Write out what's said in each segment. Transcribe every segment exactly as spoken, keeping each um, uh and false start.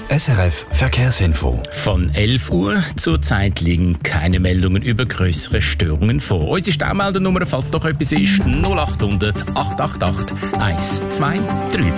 S R F Verkehrsinfo. Von elf Uhr zurzeit liegen keine Meldungen über grössere Störungen vor. Unsere Staumeldernummer, falls doch etwas ist, null acht hundert, acht acht acht, eins zwei drei.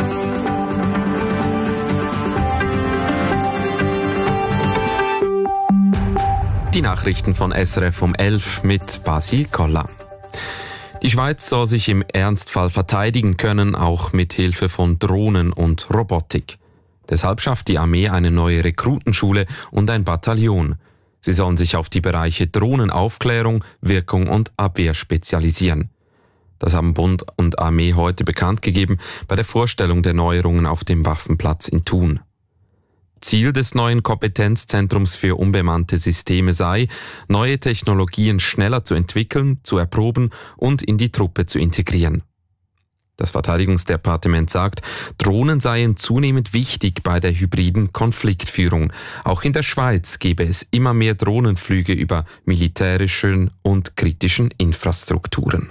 Die Nachrichten von S R F um elf mit Basil Koller. Die Schweiz soll sich im Ernstfall verteidigen können, auch mit Hilfe von Drohnen und Robotik. Deshalb schafft die Armee eine neue Rekrutenschule und ein Bataillon. Sie sollen sich auf die Bereiche Drohnenaufklärung, Wirkung und Abwehr spezialisieren. Das haben Bund und Armee heute bekannt gegeben bei der Vorstellung der Neuerungen auf dem Waffenplatz in Thun. Ziel des neuen Kompetenzzentrums für unbemannte Systeme sei, neue Technologien schneller zu entwickeln, zu erproben und in die Truppe zu integrieren. Das Verteidigungsdepartement sagt, Drohnen seien zunehmend wichtig bei der hybriden Konfliktführung. Auch in der Schweiz gebe es immer mehr Drohnenflüge über militärischen und kritischen Infrastrukturen.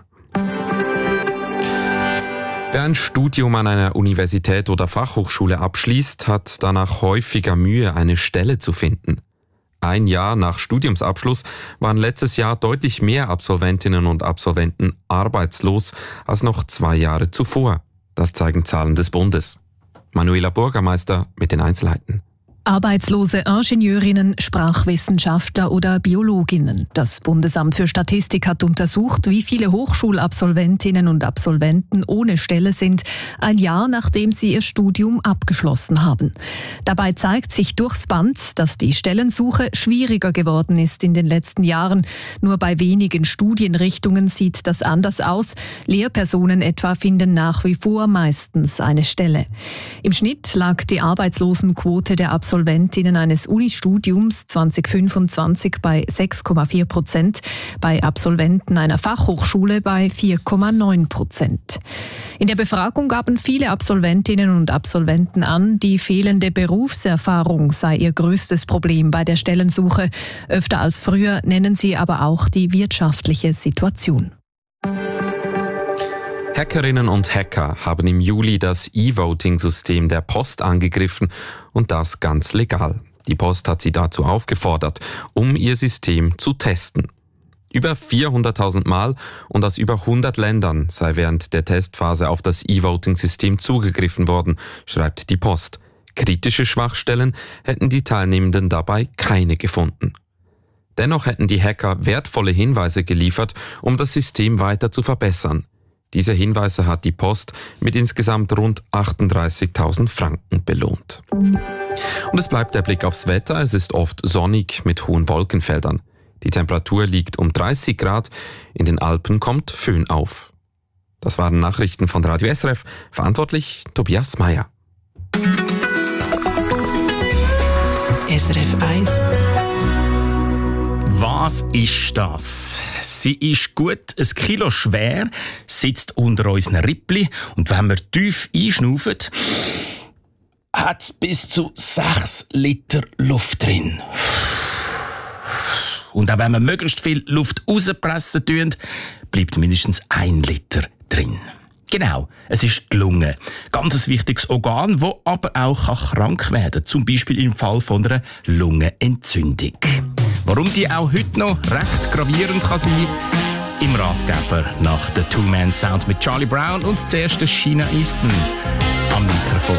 Wer ein Studium an einer Universität oder Fachhochschule abschließt, hat danach häufiger Mühe, eine Stelle zu finden. Ein Jahr nach Studiumsabschluss waren letztes Jahr deutlich mehr Absolventinnen und Absolventen arbeitslos als noch zwei Jahre zuvor. Das zeigen Zahlen des Bundes. Manuela Bürgermeister mit den Einzelheiten. Arbeitslose Ingenieurinnen, Sprachwissenschaftler oder Biologinnen. Das Bundesamt für Statistik hat untersucht, wie viele Hochschulabsolventinnen und Absolventen ohne Stelle sind, ein Jahr nachdem sie ihr Studium abgeschlossen haben. Dabei zeigt sich durchs Band, dass die Stellensuche schwieriger geworden ist in den letzten Jahren. Nur bei wenigen Studienrichtungen sieht das anders aus. Lehrpersonen etwa finden nach wie vor meistens eine Stelle. Im Schnitt lag die Arbeitslosenquote der Absolventinnen Absolventinnen eines Unistudiums zwanzig fünfundzwanzig bei sechs Komma vier Prozent, bei Absolventen einer Fachhochschule bei vier Komma neun Prozent. In der Befragung gaben viele Absolventinnen und Absolventen an, die fehlende Berufserfahrung sei ihr größtes Problem bei der Stellensuche. Öfter als früher nennen sie aber auch die wirtschaftliche Situation. Hackerinnen und Hacker haben im Juli das E-Voting-System der Post angegriffen und das ganz legal. Die Post hat sie dazu aufgefordert, um ihr System zu testen. Über vierhunderttausend Mal und aus über hundert Ländern sei während der Testphase auf das E-Voting-System zugegriffen worden, schreibt die Post. Kritische Schwachstellen hätten die Teilnehmenden dabei keine gefunden. Dennoch hätten die Hacker wertvolle Hinweise geliefert, um das System weiter zu verbessern. Diese Hinweise hat die Post mit insgesamt rund achtunddreißigtausend Franken belohnt. Und es bleibt der Blick aufs Wetter. Es ist oft sonnig mit hohen Wolkenfeldern. Die Temperatur liegt um dreißig Grad. In den Alpen kommt Föhn auf. Das waren Nachrichten von Radio S R F. Verantwortlich Tobias Meyer. S R F eins. Was ist das? Sie ist gut ein Kilo schwer, sitzt unter unseren Rippli und wenn wir tief einschnaufen, hat es bis zu sechs Liter Luft drin. Und auch wenn wir möglichst viel Luft rauspressen tun, bleibt mindestens ein Liter drin. Genau, es ist die Lunge. Ganz ein wichtiges Organ, das aber auch krank werden kann. Zum Beispiel im Fall von einer Lungenentzündung. Warum die auch heute noch recht gravierend kann sein, im Ratgeber nach der Two-Man-Sound mit Charlie Brown und zuerst China Easton am Mikrofon.